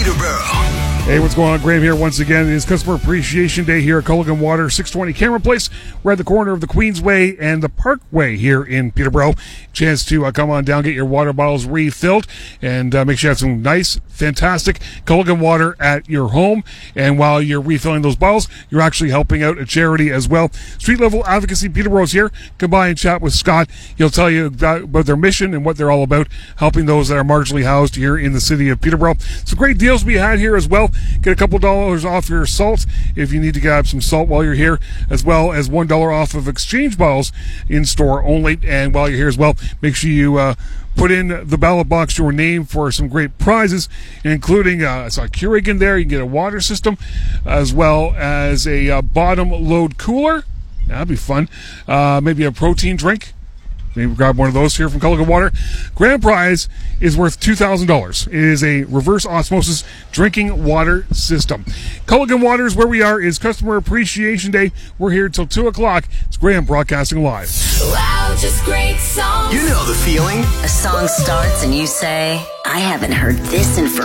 Peterborough. Hey, what's going on? Graham here once again. It is Customer Appreciation Day here at Culligan Water, 620 Cameron Place. We're at the corner of the Queensway and the Parkway here in Peterborough. Chance to come on down, get your water bottles refilled, and make sure you have some nice, fantastic Culligan water at your home. And while you're refilling those bottles, you're actually helping out a charity as well. Street Level Advocacy Peterborough's here. Come by and chat with Scott. He'll tell you about their mission and what they're all about, helping those that are marginally housed here in the city of Peterborough. Some great deals to be had here as well. Get a couple dollars off your salt if you need to grab some salt while you're here, as well as $1 off of exchange bottles in store only. And while you're here as well, make sure you put in the ballot box your name for some great prizes, including I saw a Keurig in there. You can get a water system, as well as a bottom load cooler. That'd be fun. Maybe a protein drink. Maybe grab one of those here from Culligan Water. Grand prize is worth $2,000. It is a reverse osmosis drinking water system. Culligan Water is where we are. Is Customer Appreciation Day. We're here till 2 o'clock. It's Graham broadcasting live. Wow, just great songs. You know the feeling. A song starts and you say, I haven't heard this in forever.